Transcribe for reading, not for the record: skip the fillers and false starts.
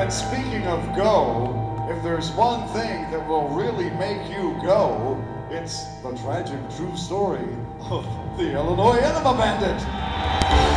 And speaking of go, if there's one thing that will really make you go, it's the tragic true story of the Illinois Enema Bandit.